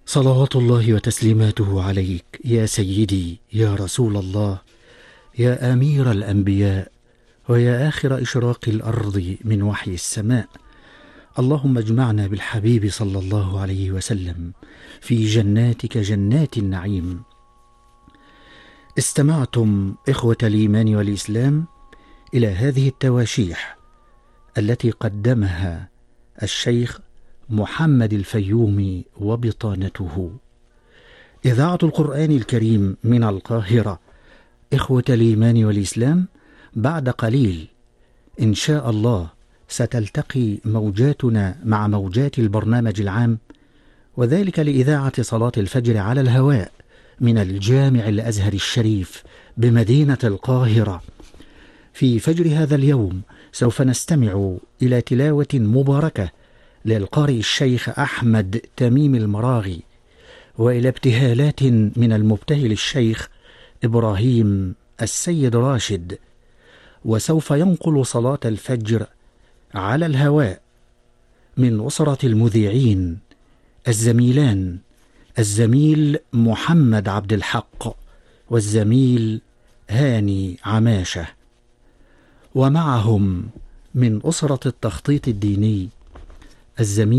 صلوات الله وتسليماته عليك يا سيدي يا رسول الله، يا أمير الأنبياء، ويا آخر إشراق الأرض من وحي السماء. اللهم اجمعنا بالحبيب صلى الله عليه وسلم في جناتك جنات النعيم. استمعتم إخوة الإيمان والإسلام إلى هذه التواشيح التي قدمها الشيخ محمد الفيومي وبطانته. إذاعة القرآن الكريم من القاهرة. إخوة الإيمان والإسلام، بعد قليل إن شاء الله ستلتقي موجاتنا مع موجات البرنامج العام، وذلك لإذاعة صلاة الفجر على الهواء من الجامع الأزهر الشريف بمدينة القاهرة. في فجر هذا اليوم سوف نستمع إلى تلاوة مباركة للقارئ الشيخ أحمد تميم المراغي، وإلى ابتهالات من المبتهل الشيخ إبراهيم السيد راشد. وسوف ينقل صلاة الفجر على الهواء من أسرة المذيعين الزميلان، الزميل محمد عبد الحق والزميل هاني عماشة، ومعهم من أسرة التخطيط الديني الزميل